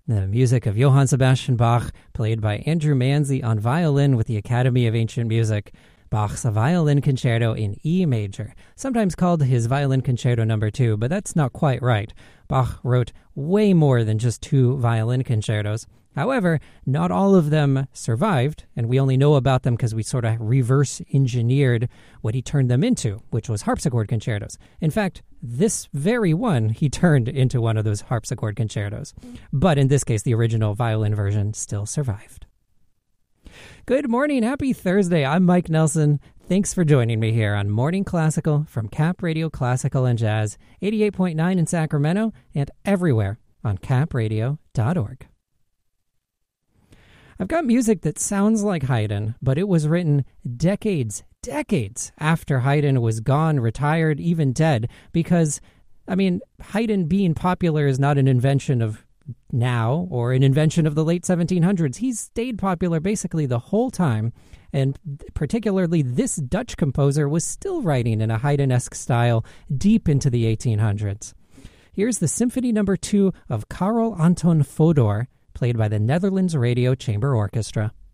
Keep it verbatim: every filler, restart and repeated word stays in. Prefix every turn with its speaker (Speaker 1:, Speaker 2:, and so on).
Speaker 1: The music of Johann Sebastian Bach, played by Andrew Manzi on violin with the Academy of Ancient Music. Bach's Violin Concerto in E major, sometimes called his Violin Concerto number two, but that's not quite right. Bach wrote way more than just two violin concertos. However, not all of them survived, and we only know about them because we sort of reverse engineered what he turned them into, which was harpsichord concertos. In fact, this very one he turned into one of those harpsichord concertos. But in this case, the original violin version still survived. Good morning. Happy Thursday. I'm Mike Nelson. Thanks for joining me here on Morning Classical from Cap Radio Classical and Jazz, eighty-eight point nine in Sacramento and everywhere on cap radio dot org. I've got music that sounds like Haydn, but it was written decades, decades after Haydn was gone, retired, even dead, because, I mean, Haydn being popular is not an invention of now or an invention of the late seventeen hundreds. He's stayed popular basically the whole time, and particularly this Dutch composer was still writing in a Haydn-esque style deep into the eighteen hundreds. Here's the Symphony Number Two of Karel Anton Fodor, played by the Netherlands Radio Chamber Orchestra.